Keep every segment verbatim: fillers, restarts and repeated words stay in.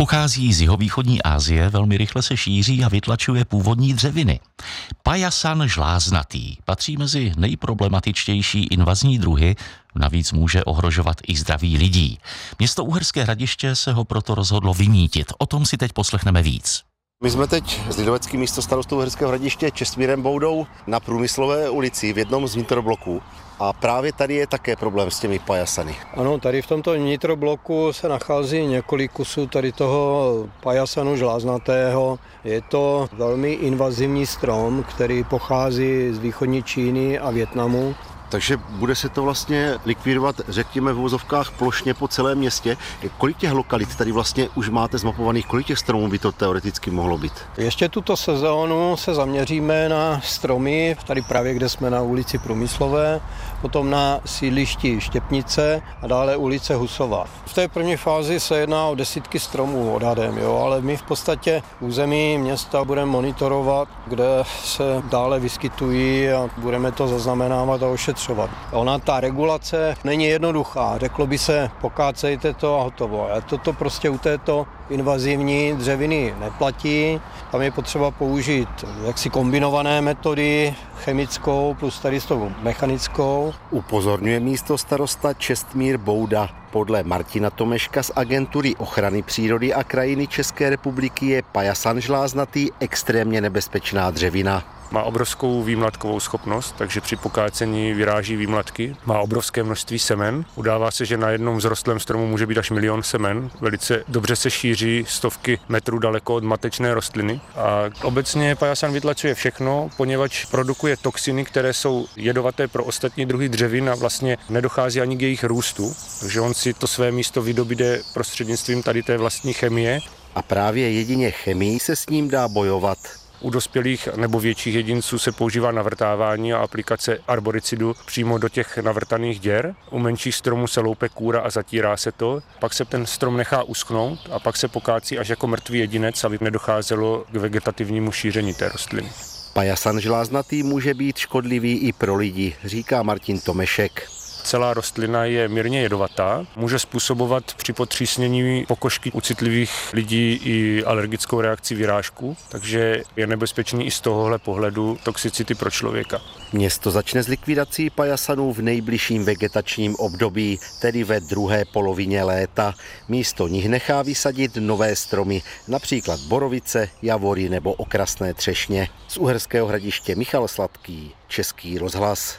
Pochází z jihovýchodní Asie, velmi rychle se šíří a vytlačuje původní dřeviny. Pajasan žláznatý patří mezi nejproblematičtější invazní druhy, navíc může ohrožovat i zdraví lidí. Město Uherské Hradiště se ho proto rozhodlo vymítit. O tom si teď poslechneme víc. My jsme teď s lidoveckým místostarostou Uherského Hradiště Čestmírem Boudou na Průmyslové ulici v jednom z vnitrobloků. A právě tady je také problém s těmi pajasany. Ano, tady v tomto vnitrobloku se nachází několik kusů tady toho pajasanu žláznatého. Je to velmi invazivní strom, který pochází z východní Číny a Vietnamu. Takže bude se to vlastně likvidovat, řekněme v uvozovkách, plošně po celém městě. Kolik těch lokalit tady vlastně už máte zmapovaných, kolik těch stromů by to teoreticky mohlo být? Ještě tuto sezónu se zaměříme na stromy, tady právě kde jsme na ulici Průmyslové, potom na sídlišti Štěpnice a dále ulice Husova. V té první fázi se jedná o desítky stromů odhadem, jo, ale my v podstatě území města budeme monitorovat, kde se dále vyskytují a budeme to zaznamenávat a ošetřovat. Ona, ta regulace není jednoduchá. Řeklo by se, pokácejte to a hotovo. Ale toto prostě u této invazivní dřeviny neplatí. Tam je potřeba použít jaksi kombinované metody, chemickou plus tady s tou mechanickou. Upozorňuje místostarosta Čestmír Bouda. Podle Martina Tomeška z Agentury ochrany přírody a krajiny České republiky je pajasan žláznatý extrémně nebezpečná dřevina. Má obrovskou výmlatkovou schopnost, takže při pokácení vyráží výmlatky. Má obrovské množství semen. Udává se, že na jednom vzrostlém stromu může být až milion semen. Velice dobře se šíří stovky metrů daleko od matečné rostliny. A obecně pajasan vytlačuje všechno, poněvadž produkuje toxiny, které jsou jedovaté pro ostatní druhy dřevin a vlastně nedochází ani k jejich růstu. Takže on si to své místo vydobíde prostřednictvím tady té vlastní chemie. A právě jedině chemií se s ním dá bojovat. U dospělých nebo větších jedinců se používá navrtávání a aplikace arboricidu přímo do těch navrtaných děr. U menších stromů se loupe kůra a zatírá se to. Pak se ten strom nechá uschnout a pak se pokácí až jako mrtvý jedinec, aby nedocházelo k vegetativnímu šíření té rostliny. Pajasan žláznatý může být škodlivý i pro lidi, říká Martin Tomešek. Celá rostlina je mírně jedovatá, může způsobovat při potřísnění pokožky u citlivých lidí i alergickou reakci vyrážku, takže je nebezpečný i z tohohle pohledu toxicity pro člověka. Město začne s likvidací pajasanů v nejbližším vegetačním období, tedy ve druhé polovině léta. Místo nich nechá vysadit nové stromy, například borovice, javory nebo okrasné třešně. Z Uherského Hradiště Michal Sladký, Český rozhlas.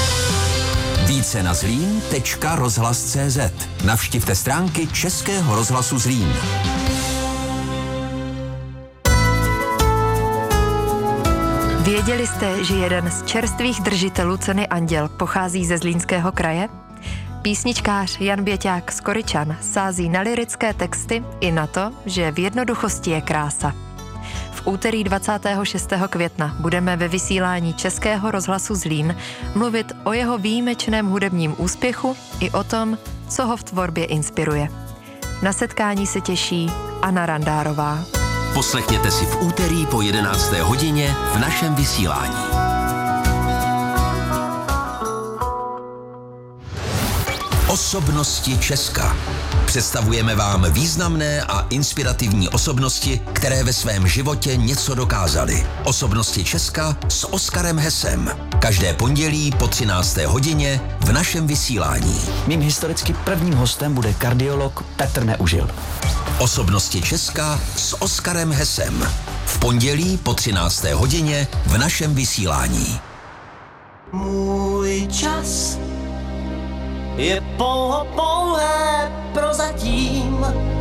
Více na zlín tečka rozhlas tečka cé zet. Navštivte stránky Českého rozhlasu Zlín. Věděli jste, že jeden z čerstvých držitelů ceny Anděl pochází ze Zlínského kraje? Písničkář Jan Běťák z Koryčan sází na lyrické texty i na to, že v jednoduchosti je krása. V úterý dvacátého šestého května budeme ve vysílání Českého rozhlasu Zlín mluvit o jeho výjimečném hudebním úspěchu i o tom, co ho v tvorbě inspiruje. Na setkání se těší Anna Randárová. Poslechněte si v úterý po jedenácté hodině v našem vysílání. Osobnosti Česka. Představujeme vám významné a inspirativní osobnosti, které ve svém životě něco dokázaly. Osobnosti Česka s Oskarem Hesem. Každé pondělí po třinácté hodině v našem vysílání. Mým historicky prvním hostem bude kardiolog Petr Neužil. Osobnosti Česka s Oskarem Hesem. V pondělí po třinácté hodině v našem vysílání. Můj čas je pouho pouhé prozatím.